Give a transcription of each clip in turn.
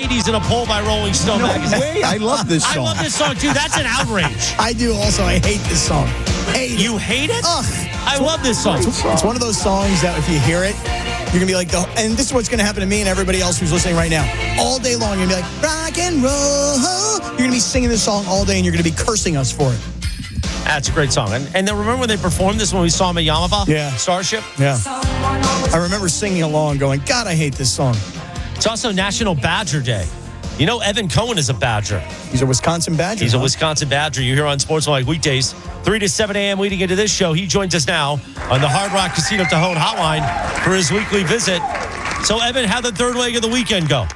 90s in a poll by Rolling Stone magazine. Wait, I love this I song. love this song, too. That's an outrage. I do also. I hate this song. Hate You it. hate it? Ugh. I love this song. It's one of those songs that if you hear it, you're going to be like, and this is what's going to happen to me and everybody else who's listening right now. All day long, you're going to be like, rock and roll. You're going to be singing this song all day and you're going to be cursing us for it. That's a great song. And then remember when they performed this when we saw them at Yamava? Yeah. Starship? Yeah. I remember singing along going, God, I hate this song. It's also National Badger Day. You know, Evan Cohen is a Badger. He's a Wisconsin Badger. He's a Wisconsin Badger. You hear on Sportsman like weekdays, 3 to 7 a.m. leading into this show. He joins us now on the Hard Rock Casino Tejon hotline for his weekly visit. So, Evan, how'd the third leg of the weekend go?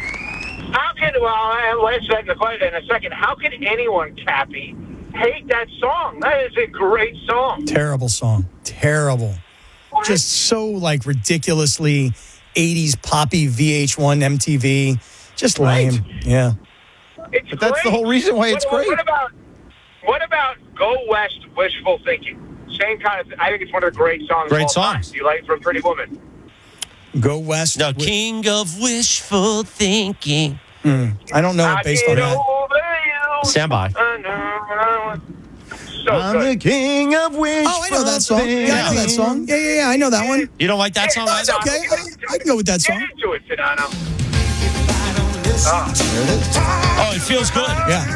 I'll answer that in a second. How can anyone, Cappy, hate that song? That is a great song. Terrible song. Terrible. What? Just so, like, ridiculously 80s poppy VH1 MTV. Just lame. Right. Yeah. It's But that's great. the whole reason why it's great. What about Go West, Wishful Thinking? Same kind of. I think it's one of the great songs. Great of all time. songs. You like it from Pretty Woman? Go West. No, King of Wishful Thinking. I don't know it based on that. Stand by. So I'm the good. king of wishful Oh, I know that song. Yeah, I know that song. Yeah, I know that one. You don't like that song? No, it's okay. I can go with that Get song. into it, Sedano. Oh, it feels good. Yeah.